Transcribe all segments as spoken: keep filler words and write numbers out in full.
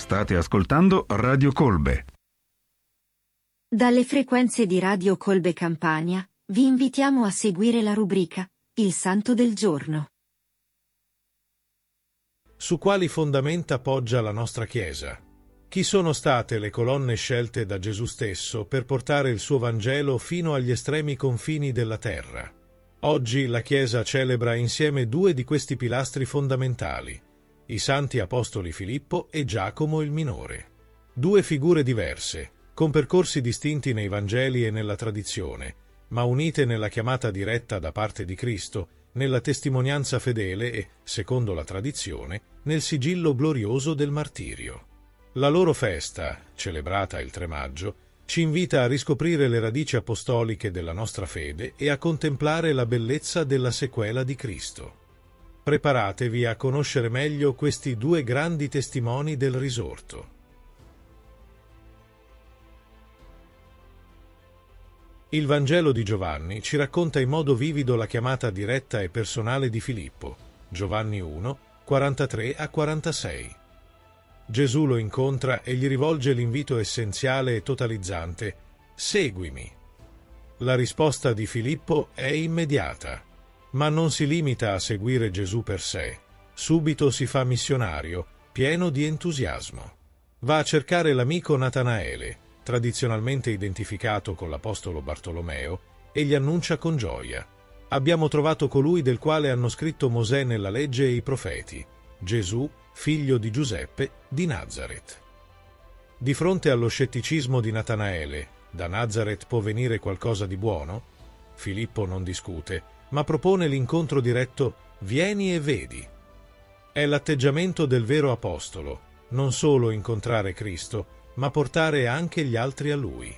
State ascoltando Radio Colbe. Dalle frequenze di Radio Colbe Campania, vi invitiamo a seguire la rubrica Il Santo del Giorno. Su quali fondamenta poggia la nostra Chiesa? Chi sono state le colonne scelte da Gesù stesso per portare il suo Vangelo fino agli estremi confini della terra? Oggi la Chiesa celebra insieme due di questi pilastri fondamentali, i santi apostoli Filippo e Giacomo il Minore. Due figure diverse, con percorsi distinti nei Vangeli e nella tradizione, ma unite nella chiamata diretta da parte di Cristo, nella testimonianza fedele e, secondo la tradizione, nel sigillo glorioso del martirio. La loro festa, celebrata il tre maggio, ci invita a riscoprire le radici apostoliche della nostra fede e a contemplare la bellezza della sequela di Cristo. Preparatevi a conoscere meglio questi due grandi testimoni del risorto. Il Vangelo di Giovanni ci racconta in modo vivido la chiamata diretta e personale di Filippo, Giovanni uno, quarantatré a quarantasei. Gesù lo incontra e gli rivolge l'invito essenziale e totalizzante: «Seguimi». La risposta di Filippo è immediata, ma non si limita a seguire Gesù per sé. Subito si fa missionario, pieno di entusiasmo. Va a cercare l'amico Natanaele, tradizionalmente identificato con l'apostolo Bartolomeo, e gli annuncia con gioia: «Abbiamo trovato colui del quale hanno scritto Mosè nella legge e i profeti, Gesù, figlio di Giuseppe, di Nazaret». Di fronte allo scetticismo di Natanaele, da Nazaret può venire qualcosa di buono? Filippo non discute, ma propone l'incontro diretto: «Vieni e vedi». È l'atteggiamento del vero apostolo, non solo incontrare Cristo, ma portare anche gli altri a Lui.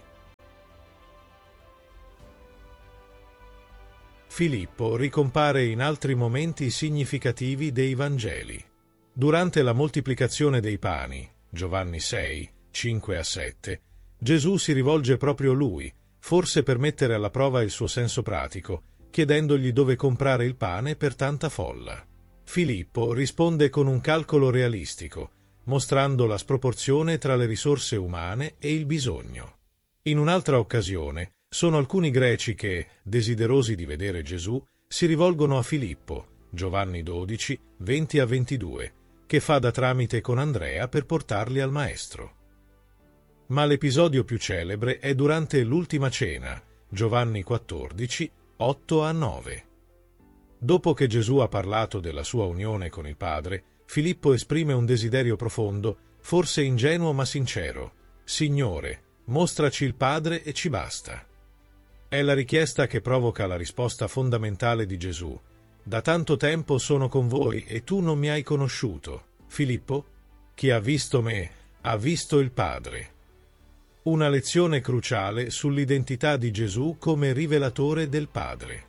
Filippo ricompare in altri momenti significativi dei Vangeli. Durante la moltiplicazione dei pani, Giovanni sei, cinque a sette, Gesù si rivolge proprio a lui, forse per mettere alla prova il suo senso pratico, chiedendogli dove comprare il pane per tanta folla. Filippo risponde con un calcolo realistico, mostrando la sproporzione tra le risorse umane e il bisogno. In un'altra occasione, sono alcuni greci che, desiderosi di vedere Gesù, si rivolgono a Filippo, Giovanni dodici, venti a ventidue, che fa da tramite con Andrea per portarli al Maestro. Ma l'episodio più celebre è durante l'ultima cena, Giovanni quattordici, otto a nove. Dopo che Gesù ha parlato della sua unione con il Padre, Filippo esprime un desiderio profondo, forse ingenuo ma sincero: «Signore, mostraci il Padre e ci basta». È la richiesta che provoca la risposta fondamentale di Gesù: «Da tanto tempo sono con voi e tu non mi hai conosciuto, Filippo? Chi ha visto me, ha visto il Padre». Una lezione cruciale sull'identità di Gesù come rivelatore del Padre.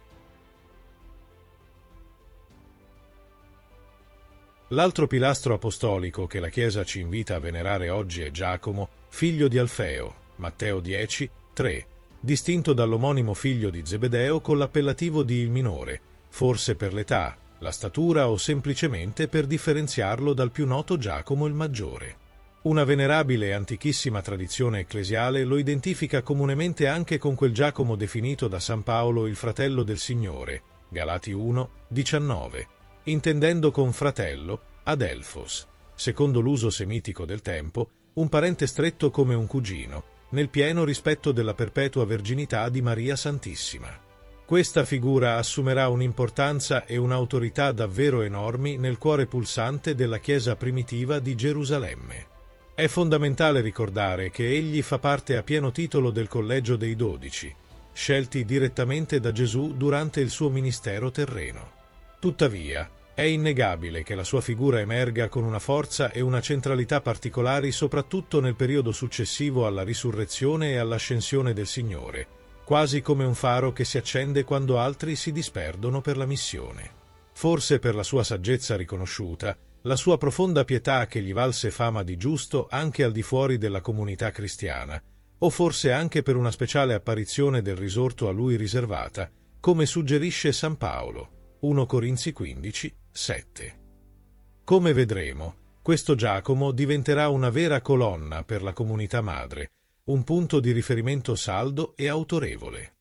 L'altro pilastro apostolico che la Chiesa ci invita a venerare oggi è Giacomo, figlio di Alfeo, Matteo dieci, tre, distinto dall'omonimo figlio di Zebedeo con l'appellativo di il minore, forse per l'età, la statura o semplicemente per differenziarlo dal più noto Giacomo il maggiore. Una venerabile e antichissima tradizione ecclesiale lo identifica comunemente anche con quel Giacomo definito da San Paolo il fratello del Signore, Galati uno, diciannove, intendendo con fratello adelphos, secondo l'uso semitico del tempo, un parente stretto come un cugino, nel pieno rispetto della perpetua verginità di Maria Santissima. Questa figura assumerà un'importanza e un'autorità davvero enormi nel cuore pulsante della Chiesa primitiva di Gerusalemme. È fondamentale ricordare che egli fa parte a pieno titolo del collegio dei dodici, scelti direttamente da Gesù durante il suo ministero terreno. Tuttavia, è innegabile che la sua figura emerga con una forza e una centralità particolari soprattutto nel periodo successivo alla risurrezione e all'ascensione del Signore, quasi come un faro che si accende quando altri si disperdono per la missione. Forse per la sua saggezza riconosciuta, la sua profonda pietà che gli valse fama di giusto anche al di fuori della comunità cristiana, o forse anche per una speciale apparizione del risorto a lui riservata, come suggerisce San Paolo, primo Corinzi quindici, sette. Come vedremo, Questo Giacomo diventerà una vera colonna per la comunità madre, un punto di riferimento saldo e autorevole.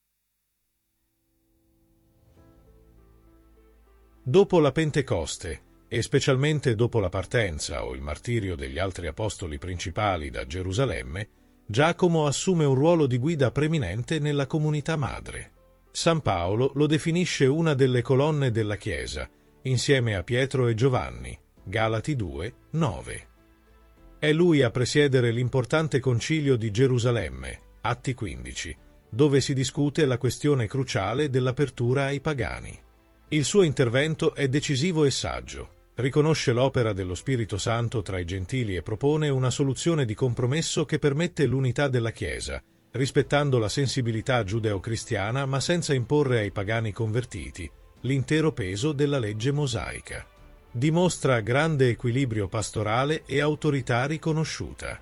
Dopo la Pentecoste, e specialmente dopo la partenza o il martirio degli altri apostoli principali da Gerusalemme, Giacomo assume un ruolo di guida preminente nella comunità madre. San Paolo lo definisce una delle colonne della Chiesa, insieme a Pietro e Giovanni, Galati due, nove. È lui a presiedere l'importante concilio di Gerusalemme, Atti quindici, dove si discute la questione cruciale dell'apertura ai pagani. Il suo intervento è decisivo e saggio. Riconosce l'opera dello Spirito Santo tra i gentili e propone una soluzione di compromesso che permette l'unità della Chiesa, rispettando la sensibilità giudeo-cristiana ma senza imporre ai pagani convertiti l'intero peso della legge mosaica. Dimostra grande equilibrio pastorale e autorità riconosciuta.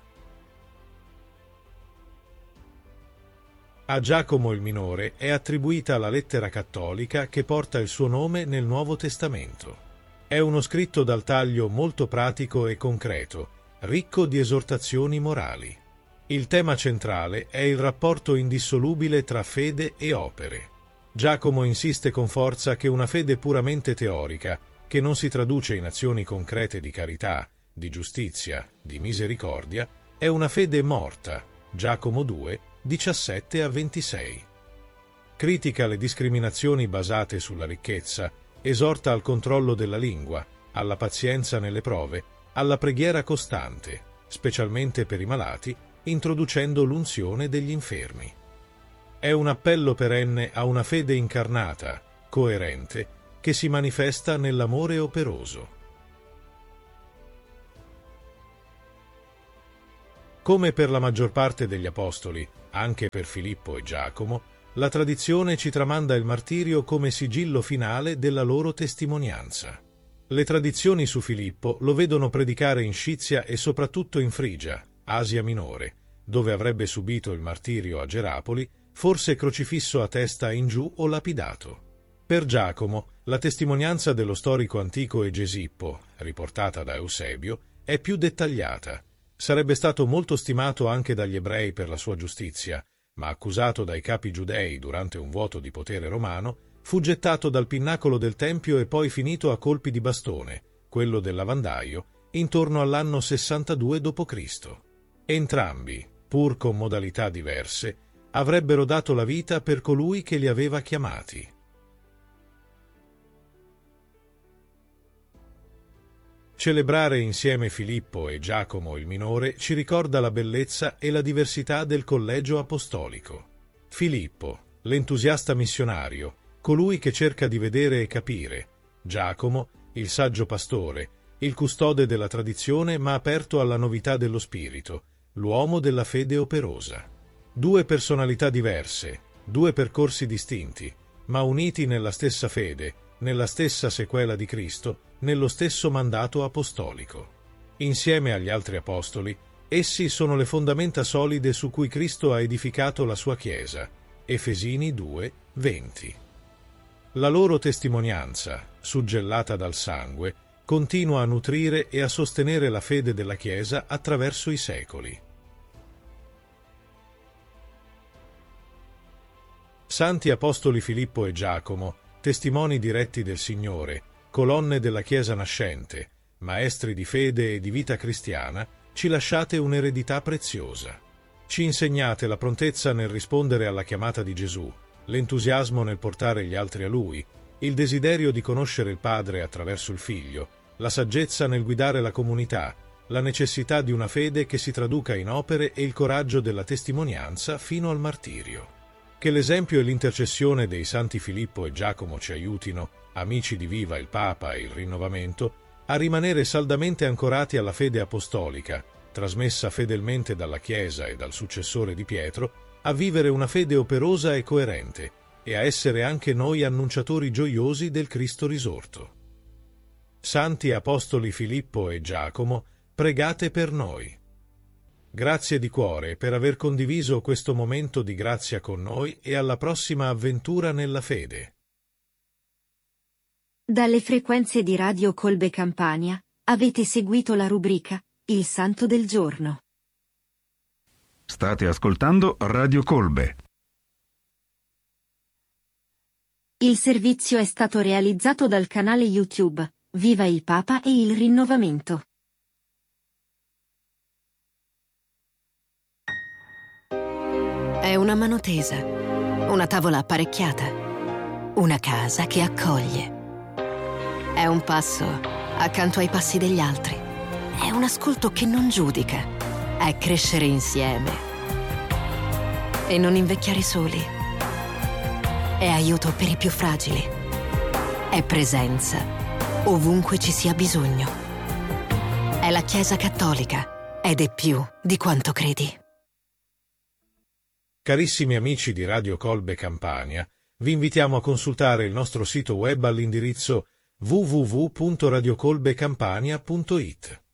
A Giacomo il Minore è attribuita la lettera cattolica che porta il suo nome nel Nuovo Testamento. È uno scritto dal taglio molto pratico e concreto, ricco di esortazioni morali. Il tema centrale è il rapporto indissolubile tra fede e opere. Giacomo insiste con forza che una fede puramente teorica, che non si traduce in azioni concrete di carità, di giustizia, di misericordia, è una fede morta. Giacomo due, diciassette a ventisei. Critica le discriminazioni basate sulla ricchezza, esorta al controllo della lingua, alla pazienza nelle prove, alla preghiera costante, specialmente per i malati, introducendo l'unzione degli infermi. È un appello perenne a una fede incarnata, coerente, che si manifesta nell'amore operoso. Come per la maggior parte degli apostoli, anche per Filippo e Giacomo, la tradizione ci tramanda il martirio come sigillo finale della loro testimonianza. Le tradizioni su Filippo lo vedono predicare in Scizia e soprattutto in Frigia, Asia Minore, dove avrebbe subito il martirio a Gerapoli, forse crocifisso a testa in giù o lapidato. Per Giacomo, la testimonianza dello storico antico Egesippo, riportata da Eusebio, è più dettagliata. Sarebbe stato molto stimato anche dagli ebrei per la sua giustizia, ma accusato dai capi giudei durante un vuoto di potere romano, fu gettato dal pinnacolo del Tempio e poi finito a colpi di bastone, quello del lavandaio, intorno all'anno sessantadue dopo Cristo. Entrambi, pur con modalità diverse, avrebbero dato la vita per colui che li aveva chiamati. Celebrare insieme Filippo e Giacomo il Minore ci ricorda la bellezza e la diversità del collegio apostolico. Filippo, l'entusiasta missionario, colui che cerca di vedere e capire; Giacomo, il saggio pastore, il custode della tradizione ma aperto alla novità dello spirito, l'uomo della fede operosa. Due personalità diverse, due percorsi distinti, ma uniti nella stessa fede, nella stessa sequela di Cristo, nello stesso mandato apostolico. Insieme agli altri apostoli, essi sono le fondamenta solide su cui Cristo ha edificato la sua Chiesa. Efesini due, venti. La loro testimonianza, suggellata dal sangue, continua a nutrire e a sostenere la fede della Chiesa attraverso i secoli. Santi apostoli Filippo e Giacomo, testimoni diretti del Signore, colonne della Chiesa nascente, maestri di fede e di vita cristiana, ci lasciate un'eredità preziosa. Ci insegnate la prontezza nel rispondere alla chiamata di Gesù, l'entusiasmo nel portare gli altri a Lui, il desiderio di conoscere il Padre attraverso il Figlio, la saggezza nel guidare la comunità, la necessità di una fede che si traduca in opere e il coraggio della testimonianza fino al martirio. Che l'esempio e l'intercessione dei santi Filippo e Giacomo ci aiutino, amici di Viva il Papa e il Rinnovamento, a rimanere saldamente ancorati alla fede apostolica, trasmessa fedelmente dalla Chiesa e dal successore di Pietro, a vivere una fede operosa e coerente, e a essere anche noi annunciatori gioiosi del Cristo risorto. Santi apostoli Filippo e Giacomo, pregate per noi. Grazie di cuore per aver condiviso questo momento di grazia con noi e alla prossima avventura nella fede. Dalle frequenze di Radio Colbe Campania, Avete seguito la rubrica Il Santo del Giorno. State ascoltando Radio Colbe. Il servizio è stato realizzato dal canale YouTube Viva il Papa e il Rinnovamento. È una mano tesa, una tavola apparecchiata, una casa che accoglie. È un passo accanto ai passi degli altri. È un ascolto che non giudica. È crescere insieme e non invecchiare soli. È aiuto per i più fragili. È presenza ovunque ci sia bisogno. È la Chiesa Cattolica ed è più di quanto credi. Carissimi amici di Radio Colbe Campania, vi invitiamo a consultare il nostro sito web all'indirizzo w w w punto radiocolbecampania punto it.